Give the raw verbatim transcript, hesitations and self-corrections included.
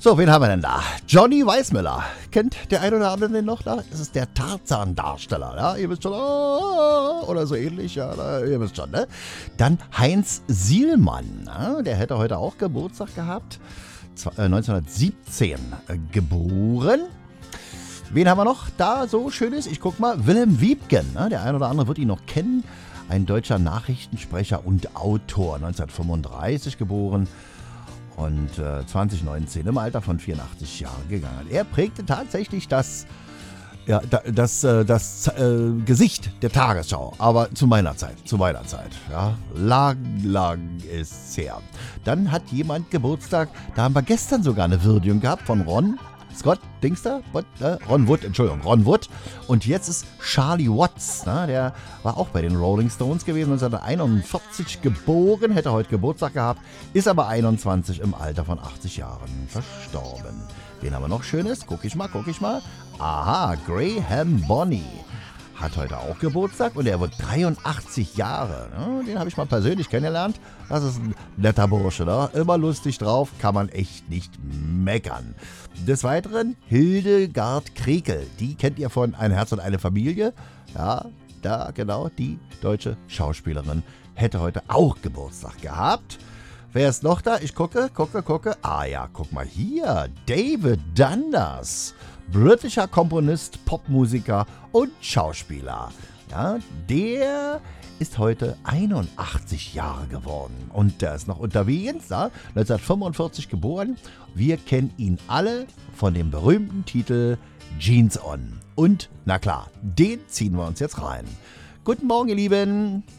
So, wen haben wir denn da? Johnny Weissmuller. Kennt der ein oder andere den noch da? Das ist der Tarzan-Darsteller, ja? Ihr wisst schon, oh, oder so ähnlich, ja, da, ihr wisst schon, ne? Dann Heinz Sielmann, ja? Der hätte heute auch Geburtstag gehabt. neunzehnhundertsiebzehn geboren. Wen haben wir noch da so Schönes? Ich guck mal, Wilhelm Wiebken, ne? Der ein oder andere wird ihn noch kennen. Ein deutscher Nachrichtensprecher und Autor, neunzehnhundertfünfunddreißig geboren. Und äh, zwanzig neunzehn im Alter von vierundachtzig Jahren gegangen. Er prägte tatsächlich das, ja, das, das, das äh, Gesicht der Tagesschau, aber zu meiner Zeit, zu meiner Zeit. Ja, lang, lang ist's her. Dann hat jemand Geburtstag, da haben wir gestern sogar eine Würdigung gehabt von Ron Scott Dingster, What, äh, Ron Wood, Entschuldigung, Ron Wood. Und jetzt ist Charlie Watts, ne, der war auch bei den Rolling Stones gewesen, neunzehnhunderteinundvierzig geboren, hätte heute Geburtstag gehabt, ist aber einundzwanzig im Alter von achtzig Jahren verstorben. Wen haben wir noch Schönes? Guck ich mal, guck ich mal. Aha, Graham Bonney hat heute auch Geburtstag und er wird dreiundachtzig Jahre. Ne? Den habe ich mal persönlich kennengelernt. Das ist ein netter Bursche, ne? Immer lustig drauf, kann man echt nicht meckern. Des Weiteren Hildegard Krekel, die kennt ihr von Ein Herz und eine Familie. Ja, da genau, die deutsche Schauspielerin hätte heute auch Geburtstag gehabt. Wer ist noch da? Ich gucke, gucke, gucke. Ah ja, guck mal hier. David Dundas. Britischer Komponist, Popmusiker und Schauspieler. Ja, der ist heute einundachtzig Jahre geworden. Und der ist noch unterwegs, ja, neunzehnhundertfünfundvierzig geboren. Wir kennen ihn alle von dem berühmten Titel Jeans On. Und, na klar, den ziehen wir uns jetzt rein. Guten Morgen, ihr Lieben.